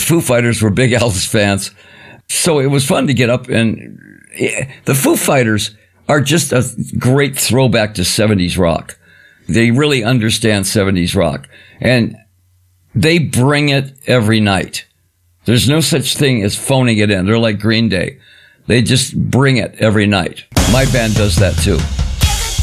Foo Fighters were big Elvis fans. So it was fun to get up, and the Foo Fighters are just a great throwback to 70s rock. They really understand 70s rock, and they bring it every night. There's no such thing as phoning it in. They're like Green Day. They just bring it every night. My band does that too.